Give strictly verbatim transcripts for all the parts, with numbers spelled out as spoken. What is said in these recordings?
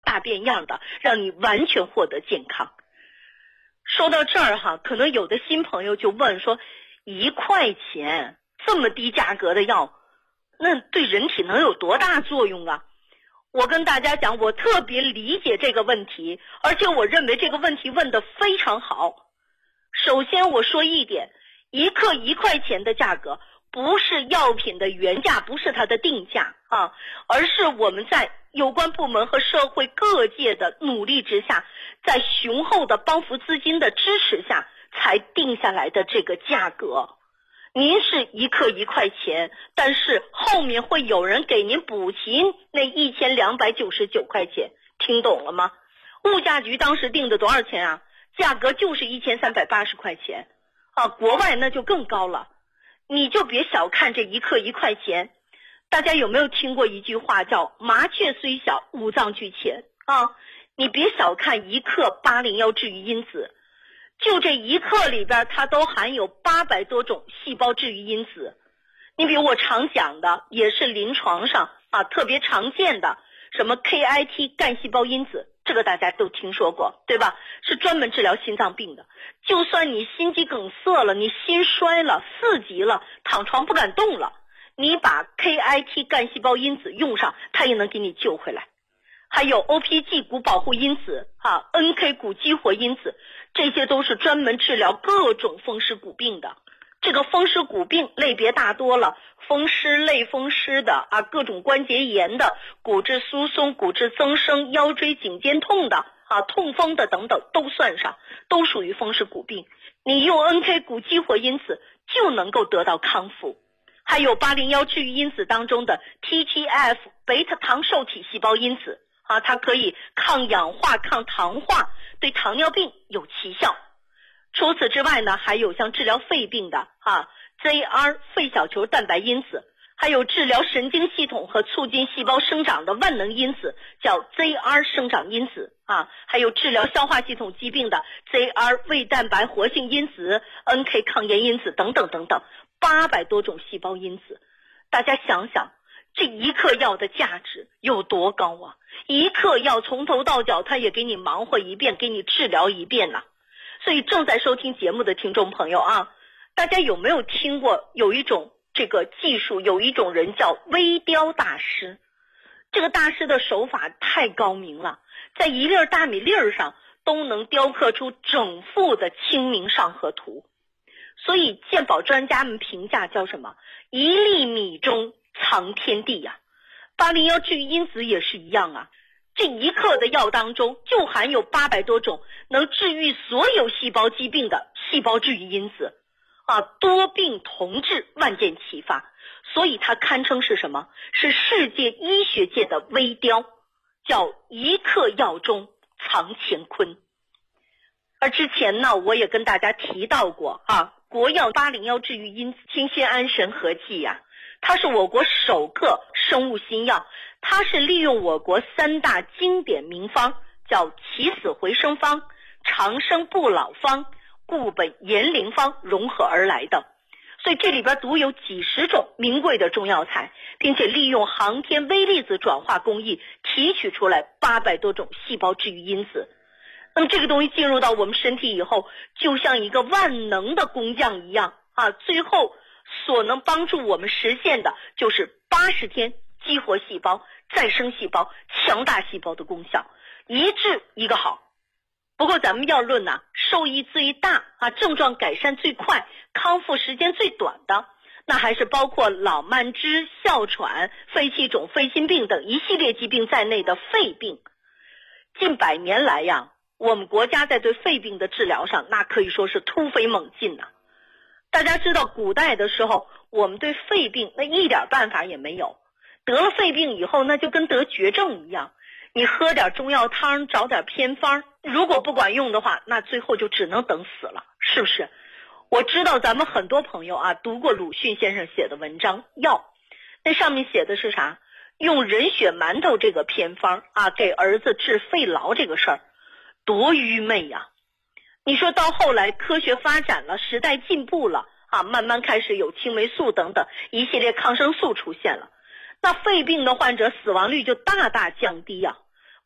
大变样的，让你完全获得健康。说到这儿哈，可能有的新朋友就问说，一块钱这么低价格的药，那对人体能有多大作用啊？我跟大家讲，我特别理解这个问题，而且我认为这个问题问得非常好。首先我说一点，一克一块钱的价格不是药品的原价，不是它的定价啊，而是我们在有关部门和社会各界的努力之下，在雄厚的帮扶资金的支持下才定下来的这个价格。您是一克一块钱，但是后面会有人给您补齐那一千两百九十九块钱，听懂了吗？物价局当时定的多少钱啊？价格就是一千三百八十块钱啊，国外那就更高了。你就别小看这一克一块钱。大家有没有听过一句话叫麻雀虽小，五脏俱全啊？你别小看一克八零幺治愈因子，就这一克里边它都含有八百多种细胞治愈因子。你比如我常讲的，也是临床上啊特别常见的什么 K I T 干细胞因子，这个大家都听说过对吧？是专门治疗心脏病的。就算你心肌梗塞了，你心衰了，四级了，躺床不敢动了，你把 K I T 干细胞因子用上，它也能给你救回来。还有 O P G 骨保护因子啊 N K 骨激活因子，这些都是专门治疗各种风湿骨病的。这个风湿骨病类别大多了，风湿、类风湿的啊，各种关节炎的，骨质疏松、骨质增生、腰椎颈肩痛的啊，痛风的等等都算上，都属于风湿骨病。你用 N K 骨激活因子就能够得到康复。还有八零幺治愈因子当中的 T G F 贝塔糖受体细胞因子啊，它可以抗氧化、抗糖化，对糖尿病有奇效。除此之外呢，还有像治疗肺病的啊 Z R 肺小球蛋白因子，还有治疗神经系统和促进细胞生长的万能因子叫 Z R 生长因子啊，还有治疗消化系统疾病的 Z R 胃蛋白活性因子、N K 抗炎因子等等等等，八百多种细胞因子。大家想想，这一克药的价值有多高啊？一克药从头到脚它也给你忙活一遍，给你治疗一遍呐。所以正在收听节目的听众朋友啊，大家有没有听过有一种这个技术，有一种人叫微雕大师。这个大师的手法太高明了，在一粒大米粒儿上都能雕刻出整幅的清明上河图。所以健保专家们评价叫什么？一粒米中藏天地呀、啊。八零幺治愈因子也是一样啊，这一克的药当中就含有八百多种能治愈所有细胞疾病的细胞治愈因子啊，多病同治，万箭齐发。所以它堪称是什么？是世界医学界的微雕，叫一克药中藏乾坤。而之前呢，我也跟大家提到过啊，国药八零幺治愈因子清心安神和剂呀、啊，它是我国首个生物新药，它是利用我国三大经典名方，叫起死回生方、长生不老方、固本延龄方融合而来的。所以这里边独有几十种名贵的中药材，并且利用航天微粒子转化工艺提取出来八百多种细胞治愈因子。那么这个东西进入到我们身体以后，就像一个万能的工匠一样啊，最后所能帮助我们实现的就是八十天激活细胞、再生细胞、强大细胞的功效，一治一个好。不过咱们要论呢、啊，受益最大啊，症状改善最快、康复时间最短的，那还是包括老慢支、哮喘、肺气肿、肺心病等一系列疾病在内的肺病。近百年来呀，我们国家在对肺病的治疗上，那可以说是突飞猛进呐、啊。大家知道古代的时候，我们对肺病那一点办法也没有，得了肺病以后那就跟得绝症一样，你喝点中药汤，找点偏方，如果不管用的话，那最后就只能等死了，是不是？我知道咱们很多朋友啊读过鲁迅先生写的文章《药》，那上面写的是啥？用人血馒头这个偏方啊给儿子治肺痨这个事儿，多愚昧呀、啊！你说到后来科学发展了，时代进步了啊，慢慢开始有青霉素等等一系列抗生素出现了，那肺病的患者死亡率就大大降低啊。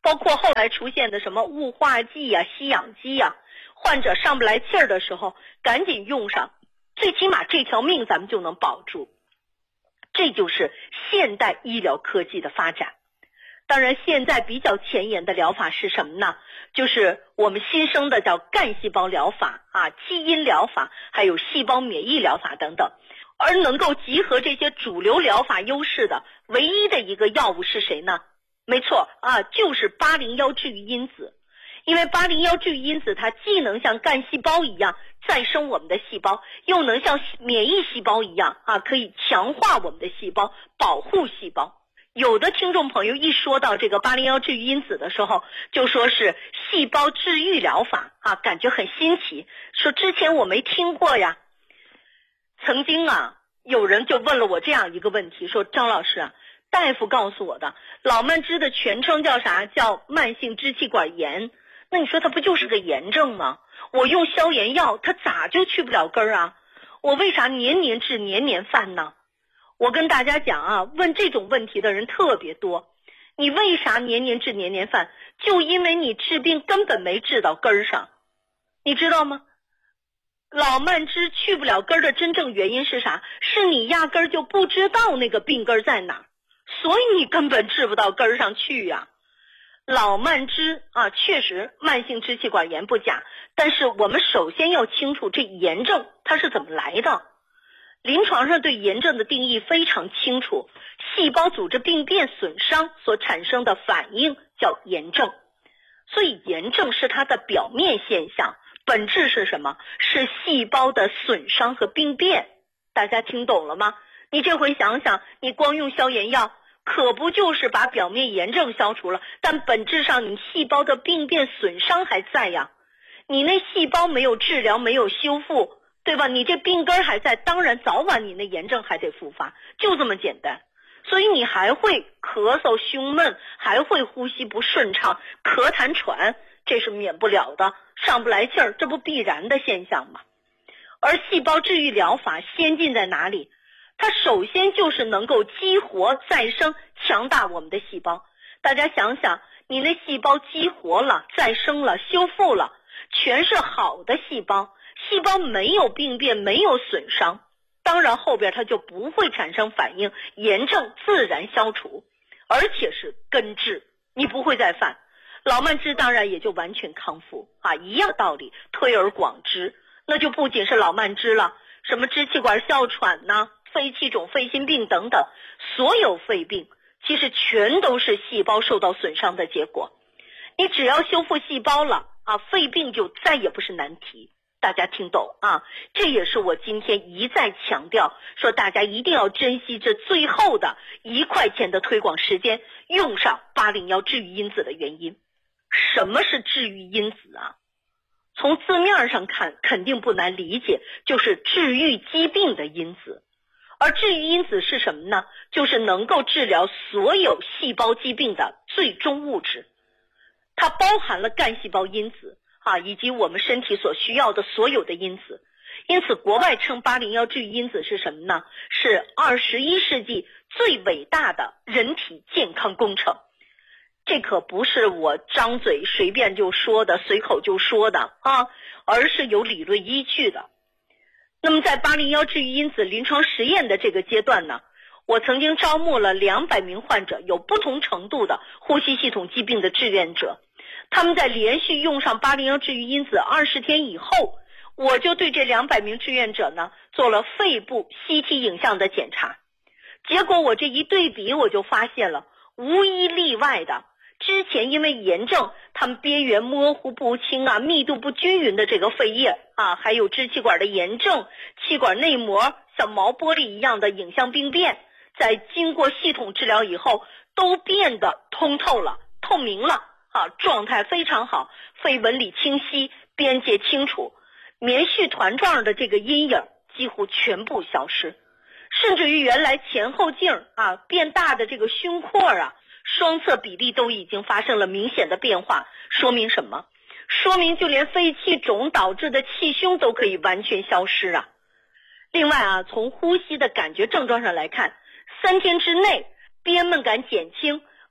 包括后来出现的什么雾化剂呀、吸氧机呀，患者上不来气儿的时候赶紧用上，最起码这条命咱们就能保住。这就是现代医疗科技的发展。当然现在比较前沿的疗法是什么呢？就是我们新生的叫干细胞疗法啊、基因疗法，还有细胞免疫疗法等等。而能够集合这些主流疗法优势的唯一的一个药物是谁呢？没错啊，就是八零一治愈因子。因为八零一治愈因子它既能像干细胞一样再生我们的细胞，又能像免疫细胞一样啊，可以强化我们的细胞，保护细胞。有的听众朋友一说到这个八零一治愈因子的时候，就说是细胞治愈疗法啊，感觉很新奇，说之前我没听过呀。曾经啊，有人就问了我这样一个问题，说张老师啊，大夫告诉我的老慢支的全称叫啥？叫慢性支气管炎。那你说它不就是个炎症吗？我用消炎药，它咋就去不了根儿啊？我为啥年年治年年犯呢？我跟大家讲啊，问这种问题的人特别多。你为啥年年治年年犯？就因为你治病根本没治到根儿上。你知道吗？老慢支去不了根儿的真正原因是啥？是你压根儿就不知道那个病根儿在哪儿，所以你根本治不到根儿上去呀。老慢支啊，确实慢性支气管炎不假，但是我们首先要清楚这炎症它是怎么来的。临床上对炎症的定义非常清楚，细胞组织病变损伤所产生的反应叫炎症。所以炎症是它的表面现象，本质是什么？是细胞的损伤和病变。大家听懂了吗？你这回想想，你光用消炎药可不就是把表面炎症消除了，但本质上你细胞的病变损伤还在呀。你那细胞没有治疗，没有修复，对吧？你这病根还在，当然早晚你那炎症还得复发，就这么简单。所以你还会咳嗽胸闷，还会呼吸不顺畅，咳痰喘，这是免不了的，上不来气儿，这不必然的现象吗？而细胞治愈疗法先进在哪里？它首先就是能够激活再生，强大我们的细胞。大家想想，你那细胞激活了，再生了，修复了，全是好的细胞，细胞没有病变，没有损伤，当然后边它就不会产生反应，炎症自然消除，而且是根治，你不会再犯。老慢支当然也就完全康复啊，一样道理，推而广之，那就不仅是老慢支了，什么支气管哮喘呐、肺气肿、肺心病等等，所有肺病其实全都是细胞受到损伤的结果。你只要修复细胞了啊，肺病就再也不是难题。大家听懂啊？这也是我今天一再强调，说大家一定要珍惜这最后的一块钱的推广时间，用上八零一治愈因子的原因。什么是治愈因子啊？从字面上看肯定不难理解，就是治愈疾病的因子。而治愈因子是什么呢？就是能够治疗所有细胞疾病的最终物质。它包含了干细胞因子啊，以及我们身体所需要的所有的因子。因此国外称八零一治愈因子是什么呢？是二十一世纪最伟大的人体健康工程。这可不是我张嘴随便就说的，随口就说的啊，而是有理论依据的。那么在八零一治愈因子临床实验的这个阶段呢，我曾经招募了两百名患者，有不同程度的呼吸系统疾病的志愿者。他们在连续用上八零一治愈因子二十天以后，我就对这两百名志愿者呢做了肺部 C T 影像的检查。结果我这一对比，我就发现了无一例外的，之前因为炎症他们边缘模糊不清啊，密度不均匀的这个肺叶啊，还有支气管的炎症，气管内膜像毛玻璃一样的影像病变，在经过系统治疗以后都变得通透了，透明了啊，状态非常好，肺纹理清晰，边界清楚，棉絮团状的这个阴影几乎全部消失，甚至于原来前后径啊变大的这个胸廓啊，双侧比例都已经发生了明显的变化。说明什么？说明就连肺气肿导致的气胸都可以完全消失啊。另外啊，从呼吸的感觉症状上来看，三天之内憋闷感减轻，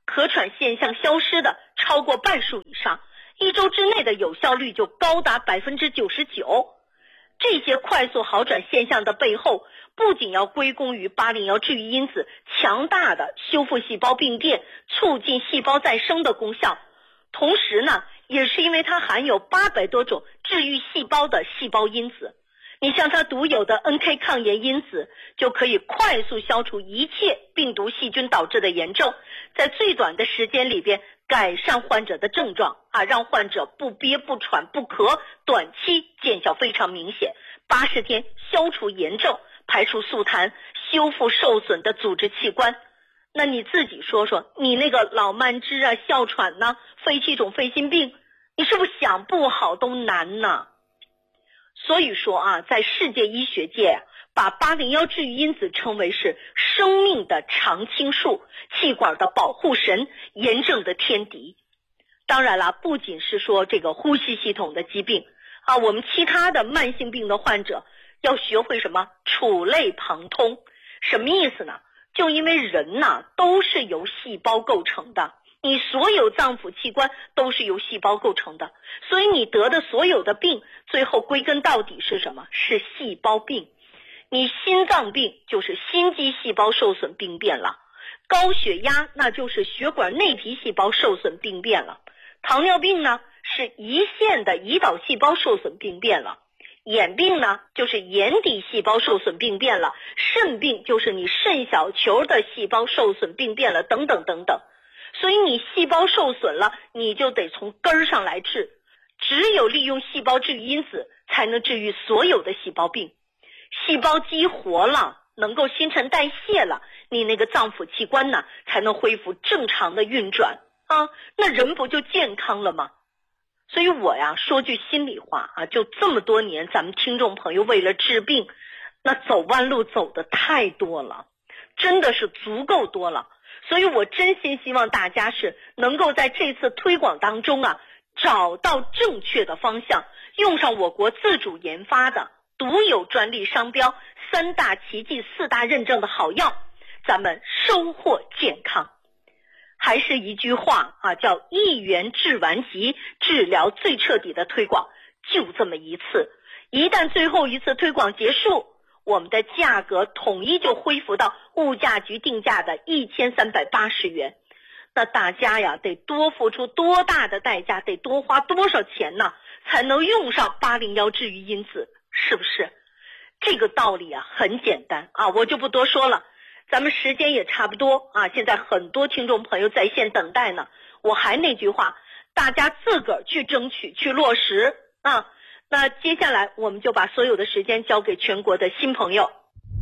咳喘现象消失的超过半数以上，一周之内的有效率就高达百分之九十九。这些快速好转现象的背后，不仅要归功于八零一治愈因子强大的修复细胞病变、促进细胞再生的功效，同时呢，也是因为它含有八百多种治愈细胞的细胞因子。你像它独有的 N K 抗炎因子，就可以快速消除一切病毒细菌导致的炎症，在最短的时间里边改善患者的症状啊，让患者不憋不喘不咳，短期见效非常明显，八十天消除炎症，排除宿痰，修复受损的组织器官。那你自己说说，你那个老慢支啊、哮喘呢、肺气肿、肺心病，你是不是想不好都难呢？所以说啊，在世界医学界，把八零一治愈因子称为是生命的常青树，气管的保护神，炎症的天敌。当然了，不仅是说这个呼吸系统的疾病啊，我们其他的慢性病的患者要学会什么？触类旁通。什么意思呢？就因为人呐都是由细胞构成的，你所有脏腑器官都是由细胞构成的，所以你得的所有的病，最后归根到底是什么？是细胞病。你心脏病就是心肌细胞受损病变了，高血压那就是血管内皮细胞受损病变了，糖尿病呢是胰腺的胰岛细胞受损病变了，眼病呢就是眼底细胞受损病变了，肾病就是你肾小球的细胞受损病变了，等等等等。所以你细胞受损了，你就得从根儿上来治，只有利用细胞治愈因子才能治愈所有的细胞病。细胞激活了，能够新陈代谢了，你那个脏腑器官呢才能恢复正常的运转啊，那人不就健康了吗？所以我呀说句心里话啊，就这么多年，咱们听众朋友为了治病，那走弯路走的太多了，真的是足够多了。所以我真心希望大家是能够在这次推广当中啊，找到正确的方向，用上我国自主研发的独有专利商标、三大奇迹、四大认证的好药，咱们收获健康。还是一句话啊，叫一元治完疾，治疗最彻底的推广，就这么一次。一旦最后一次推广结束，我们的价格统一就恢复到物价局定价的一千三百八十元。那大家呀，得多付出多大的代价，得多花多少钱呢，才能用上八零一治愈因子，是不是？这个道理啊，很简单啊，我就不多说了。咱们时间也差不多啊，现在很多听众朋友在线等待呢。我还那句话，大家自个儿去争取，去落实啊。那接下来我们就把所有的时间交给全国的新朋友。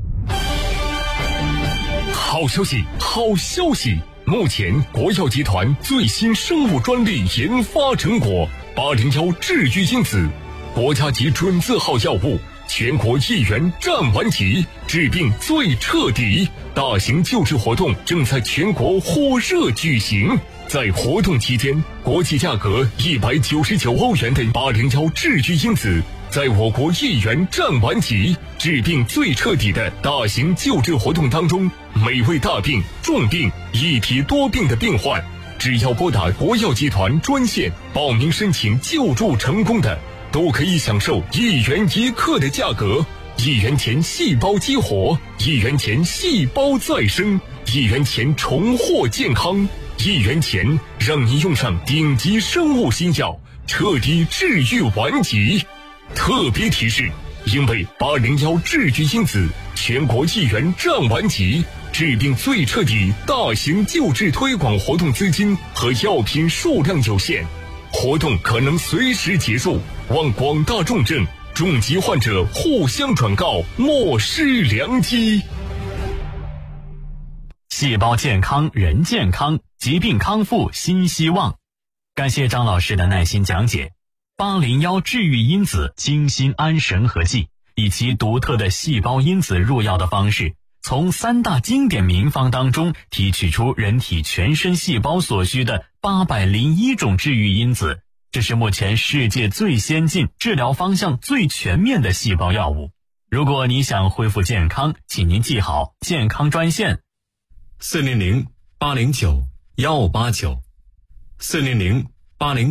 好消息，好消息！目前国药集团最新生物专利研发成果八零一治愈因子，国家级准字号药物，全国一元占完级，治病最彻底。大型救治活动正在全国火热举行。在活动期间，国际价格一百九十九欧元的八零一治愈因子，在我国一元占完级，治病最彻底的大型救治活动当中，每位大病、重病、一体多病的病患，只要拨打国药集团专线报名申请救助成功的，都可以享受一元一克的价格，一元钱细胞激活，一元钱细胞再生，一元钱重获健康，一元钱让你用上顶级生物新药，彻底治愈顽疾。特别提示，因为八零一治愈因子全国一元占完级，治病最彻底大型救治推广活动资金和药品数量有限，活动可能随时结束，望广大重症、重疾患者互相转告，莫失良机。 细胞健康，人健康，疾病康复新希望。感谢张老师的耐心讲解。八零一治愈因子精心安神和剂，以其独特的细胞因子入药的方式，从三大经典名方当中提取出人体全身细胞所需的八百零一种治愈因子，这是目前世界最先进、治疗方向最全面的细胞药物。如果你想恢复健康，请您记好健康专线四零零八零九幺五八九四零零八零。